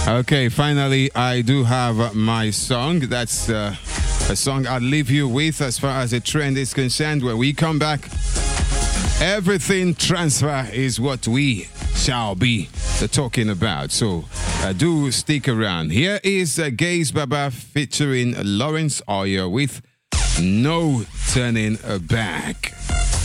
Okay, finally, I do have my song. That's a song I'll leave you with as far as the trend is concerned. When we come back, everything transfer is what we shall be talking about. So do stick around. Here is Gaze Baba featuring Lawrence Oyor with No Turning Back.